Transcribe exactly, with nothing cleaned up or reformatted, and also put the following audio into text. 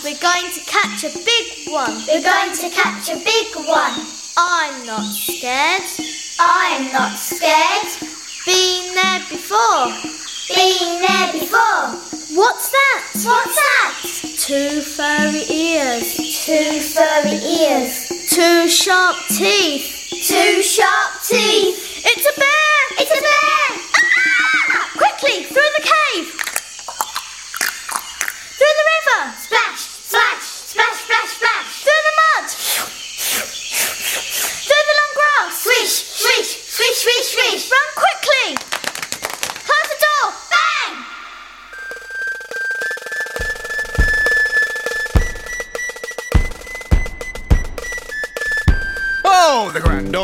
we're going to catch a big one. We're going to catch a big one. I'm not scared. I'm not scared. Been there before. Been there before. What's that? What's that? Two furry ears. Two furry ears. Two sharp teeth. Two sharp teeth.